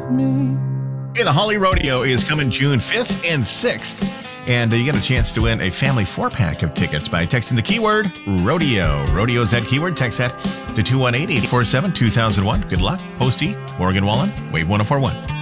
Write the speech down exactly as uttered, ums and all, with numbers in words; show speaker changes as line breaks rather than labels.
me.
Hey, the Holly Rodeo is coming June fifth and sixth. And uh, you get a chance to win a family four-pack of tickets by texting the keyword rodeo. Rodeo's that keyword. Text that to two one eight, eight four seven, two thousand one. Good luck. Posty, Morgan Wallen, Wave one oh four one.